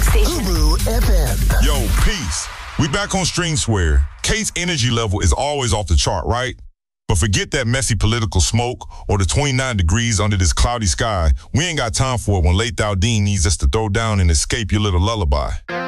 station. Ubu FM. Yo, peace. We back on Stream Square. Kate's energy level is always off the chart, right? But forget that messy political smoke or the 29 degrees under this cloudy sky. We ain't got time for it when Lathan Dean needs us to throw down and escape your little lullaby.